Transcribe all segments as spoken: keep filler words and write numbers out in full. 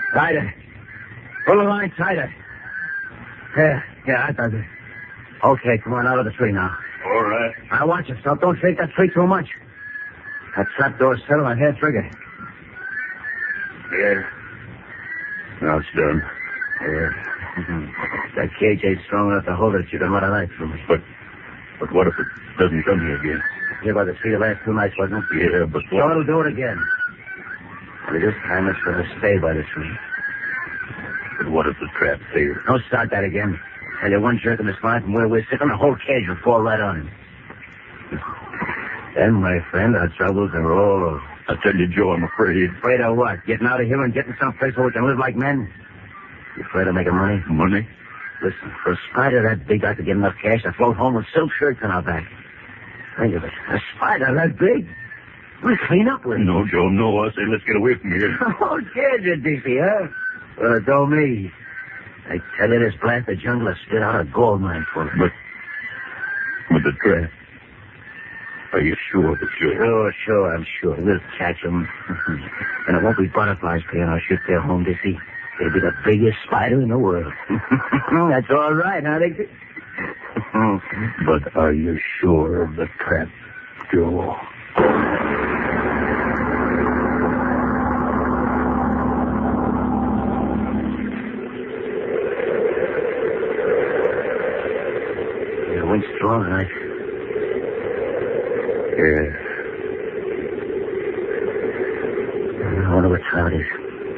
Tighter. Pull the line tighter. Yeah, yeah, I does it. Okay, come on, out of the tree now. All right. Now watch yourself. Don't shake that tree too much. That trapdoor's set on a hair trigger. Yeah. Now it's done. Yeah. That cage ain't strong enough to hold it. You can run a knife through me. But, but what if it doesn't come here again? Here by the tree the last two nights, wasn't it? Yeah, but So what? it'll do it again. Only this time it's going to stay by the tree. But what if the trap fails? Don't start that again. Tell you one jerk in the spine from where we're sitting, the whole cage will fall right on him. Then, my friend, our troubles are all over. I tell you, Joe, I'm afraid. Afraid of what? Getting out of here and getting someplace where we can live like men? You afraid of making money? Money? Listen, for a spider that big, I could get enough cash to float home with silk shirts on our back. Think of it. A spider that big? We'll clean up with it. No, Joe, no. I say let's get away from here. Oh, scared you, Dixie, huh? Well, don't me. I tell you, this blasted jungle has spit out a gold mine for us. But, but the trap. Are you sure that you're... Sure, sure, I'm sure. We'll catch them. And it won't be butterflies paying our ship their home, Dixie. It'll be the biggest spider in the world. That's all right, huh, Dixie? But are you sure of the trap, Joe? The wind's strong tonight. Yeah. I wonder what time it is.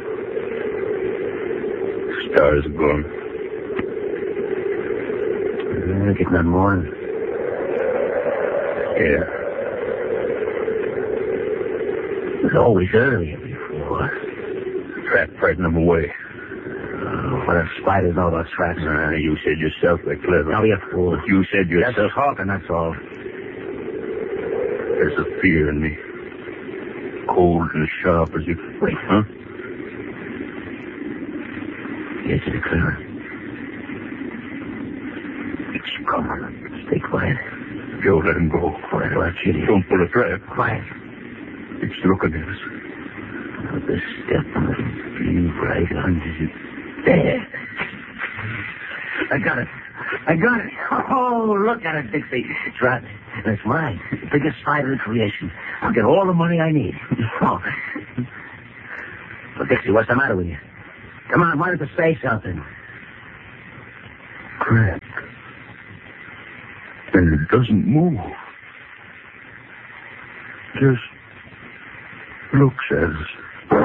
Stars are gone. Uh, getting on morning. Yeah. It was always earlier before. Trap frightened them away. Uh, what do spiders know about traps? Uh, you said yourself they're clever. Don't be a fool. You said yourself... Just talking, that's all. There's a fear in me. Cold and sharp as you... Wait. Huh? Yes, it's clear. It's coming. Stay quiet. Joe, let him go. Quiet, watch it. Don't pull a trap. Quiet. It's looking at us. Put the step on it. Be right under it. There. I got it. I got it. Oh, look at it, Dixie. It's right. That's mine. The biggest spider in creation. I'll get all the money I need. Oh. Well, Dixie, what's the matter with you? Come on, why don't you say something? Crack. And it doesn't move. Just looks at us.